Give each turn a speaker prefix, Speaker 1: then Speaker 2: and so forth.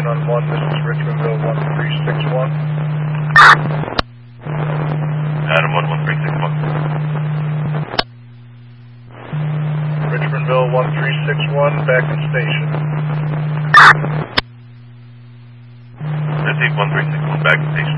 Speaker 1: 9 on 1, this is Richmondville 1361.
Speaker 2: Adam 11361.
Speaker 1: Richmondville 1361, back in station.
Speaker 2: Received 1361, back to station.